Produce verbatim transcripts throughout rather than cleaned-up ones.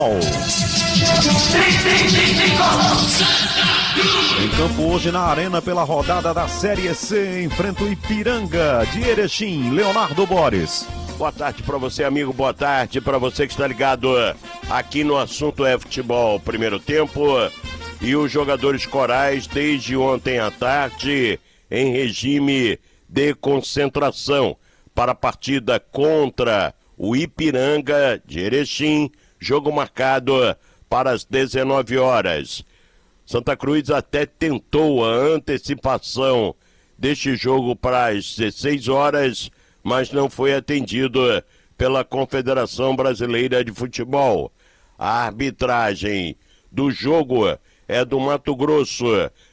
Em campo hoje na Arena pela rodada da Série C, enfrenta o Ipiranga de Erechim, Leonardo Boris. Boa tarde para você, amigo, boa tarde para você que está ligado aqui no Assunto é Futebol. Primeiro tempo e os jogadores corais desde ontem à tarde em regime de concentração para a partida contra o Ipiranga de Erechim, jogo marcado para as dezenove horas. Santa Cruz até tentou a antecipação deste jogo para as dezesseis horas, mas não foi atendido pela Confederação Brasileira de Futebol. A arbitragem do jogo é do Mato Grosso,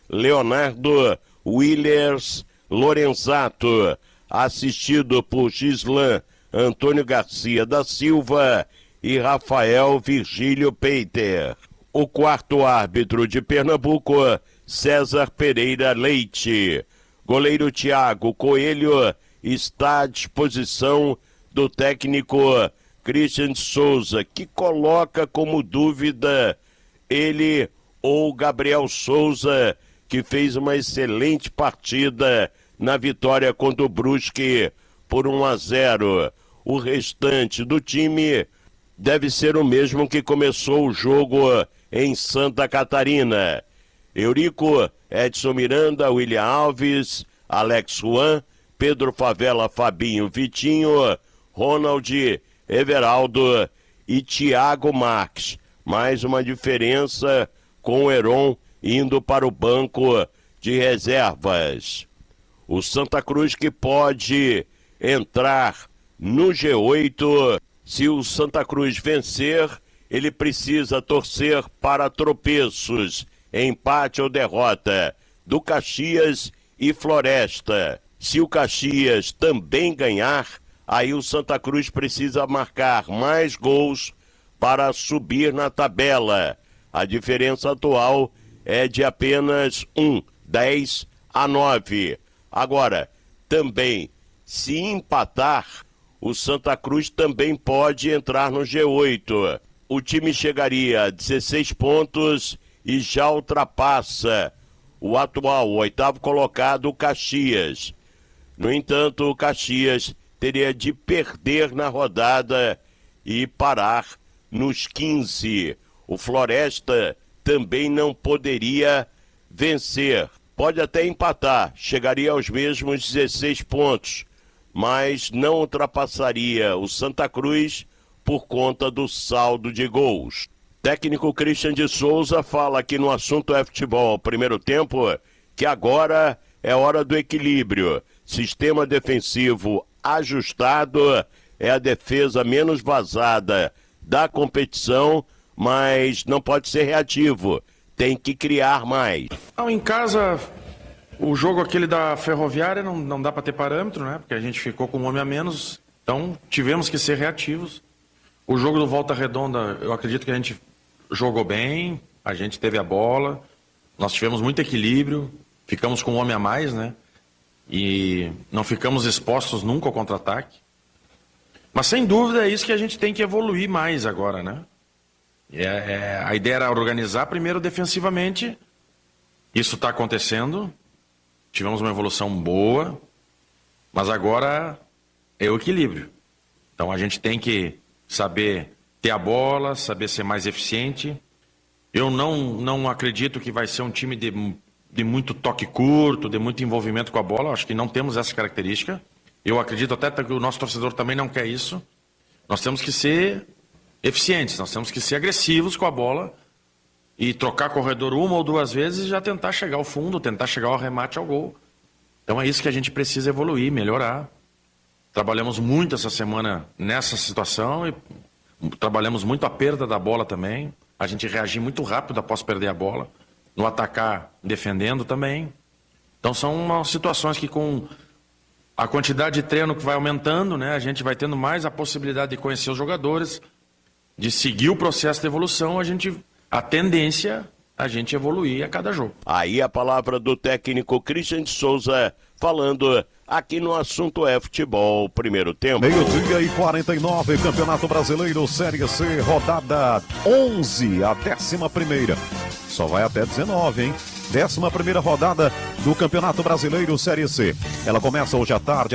Leonardo Willers Lorenzato, assistido por Gislan Antônio Garcia da Silva e Rafael Virgílio Peiter. O quarto árbitro de Pernambuco, César Pereira Leite. Goleiro Thiago Coelho está à disposição do técnico Christian Souza, que coloca como dúvida ele ou Gabriel Souza, que fez uma excelente partida na vitória contra o Brusque por um a zero. O restante do time deve ser o mesmo que começou o jogo em Santa Catarina. Eurico, Edson Miranda, William Alves, Alex Juan, Pedro Favela, Fabinho, Vitinho, Ronald, Everaldo e Thiago Marques. Mais uma diferença com o Heron indo para o banco de reservas. O Santa Cruz que pode entrar no G oito. Se o Santa Cruz vencer, ele precisa torcer para tropeços, empate ou derrota do Caxias e Floresta. Se o Caxias também ganhar, aí o Santa Cruz precisa marcar mais gols para subir na tabela. A diferença atual é de apenas um, dez a nove. Agora, também, se empatar, o Santa Cruz também pode entrar no G oito. O time chegaria a dezesseis pontos e já ultrapassa o atual, o oitavo colocado, o Caxias. No entanto, o Caxias teria de perder na rodada e parar nos quinze. O Floresta também não poderia vencer. Pode até empatar, chegaria aos mesmos dezesseis pontos, mas não ultrapassaria o Santa Cruz por conta do saldo de gols. Técnico Christian de Souza fala aqui no Assunto é Futebol, primeiro tempo, que agora é hora do equilíbrio. Sistema defensivo ajustado, é a defesa menos vazada da competição, mas não pode ser reativo, tem que criar mais. Não, em casa, o jogo aquele da Ferroviária não, não dá para ter parâmetro, né? Porque a gente ficou com um homem a menos, então tivemos que ser reativos. O jogo do Volta Redonda, eu acredito que a gente jogou bem, a gente teve a bola, nós tivemos muito equilíbrio, ficamos com um homem a mais, né? E não ficamos expostos nunca ao contra-ataque. Mas sem dúvida é isso que a gente tem que evoluir mais agora, né? É, é, a ideia era organizar primeiro defensivamente, isso está acontecendo, tivemos uma evolução boa, mas agora é o equilíbrio. Então a gente tem que saber ter a bola, saber ser mais eficiente. Eu não, não acredito que vai ser um time de, de muito toque curto, de muito envolvimento com a bola. Acho que não temos essa característica. Eu acredito até que o nosso torcedor também não quer isso. Nós temos que ser eficientes, nós temos que ser agressivos com a bola e trocar corredor uma ou duas vezes e já tentar chegar ao fundo, tentar chegar ao remate ao gol. Então é isso que a gente precisa evoluir, melhorar. Trabalhamos muito essa semana nessa situação e trabalhamos muito a perda da bola também. A gente reagir muito rápido após perder a bola, no atacar defendendo também. Então são umas situações que com a quantidade de treino que vai aumentando, né, a gente vai tendo mais a possibilidade de conhecer os jogadores, de seguir o processo de evolução, a gente, a tendência a gente evoluir a cada jogo. Aí a palavra do técnico Christian de Souza falando aqui no Assunto é Futebol, primeiro tempo. Meio-dia e quarenta e nove, Campeonato Brasileiro, Série C, rodada onze, a décima primeira. Só vai até dezenove, hein? Décima primeira rodada do Campeonato Brasileiro, Série C. Ela começa hoje à tarde.